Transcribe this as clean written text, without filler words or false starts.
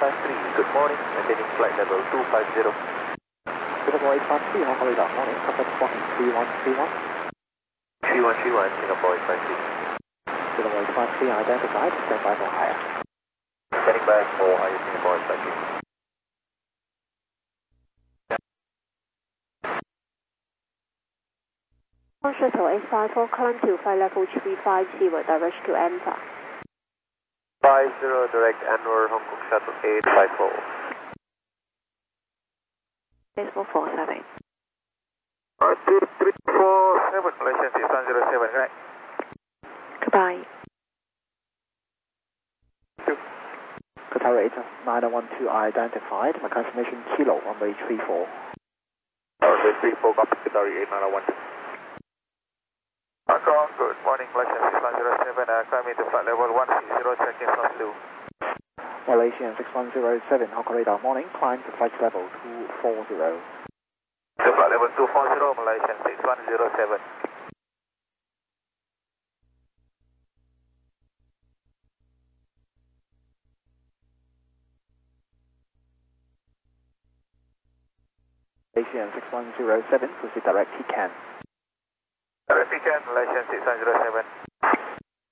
853, good morning, maintaining flight level 250. Singapore 853, Hong Kong radar, morning, contact squawking 3131. 3131, Singapore 853. Singapore 853 identified, stand by for higher. Standing by for higher Singapore 853. Shuttle 854, climb to flight level 350, direct to Anpa. 50, direct Anwar, Hong Kong Shuttle 854. Baseball 47. 2347, Malaysian 6107, right? Goodbye. Qatar 8912 identified, my confirmation kilo, runway 34. Runway 34, copy Qatar 8912. Hong Kong, good morning, Malaysian 6107, climbing to flight level 160, checking from Lu. Malaysian 6107, Hong Kong radar, morning, climb to flight level 240. To flight level 240, Malaysian 6107. Malaysian 6107, proceed direct TCAN. Direct TCAN, Malaysian 6107.